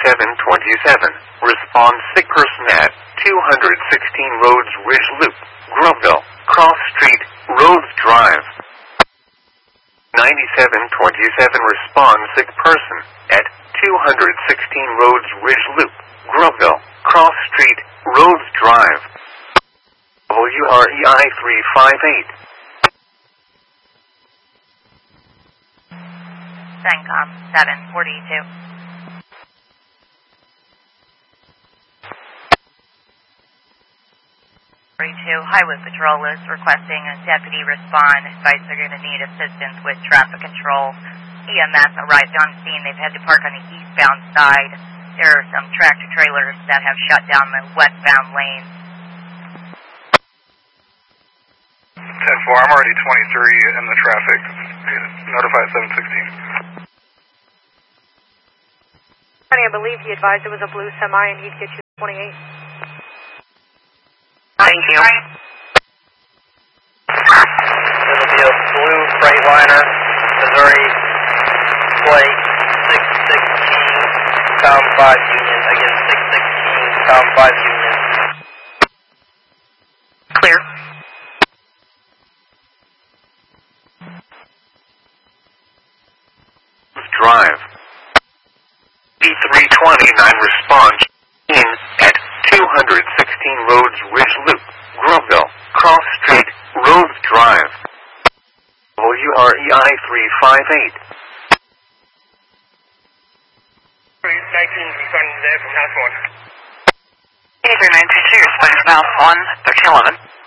9727. Respond sick person at 216 Rhodes Ridge Loop, Groveville, Cross Street, Rhodes Drive. 9727. Respond sick person at 216 Rhodes Ridge Loop, Groveville, Cross Street, Rhodes Drive. WREI 358. CENTCOM 742. Highway Patrol is requesting a deputy respond. Advice they're going to need assistance with traffic control. EMS arrived on scene. They've had to park on the eastbound side. There are some tractor trailers that have shut down the westbound lane. 10-4, I'm already 23 in the traffic. Notify 716. I believe he advised it was a blue semi and he'd get you 28. Thank you. It'll be a blue Freightliner, Missouri plate, 616, Com 5 Union. Again, 616, Com 5 Union. Clear. Drive. B329 response in at 216 Rhodes Ridge Loop, Groveville, Cross Street, Rhodes Drive. WREI 358. 19 responding there from House 1. 8392, responding to House 1, 1311.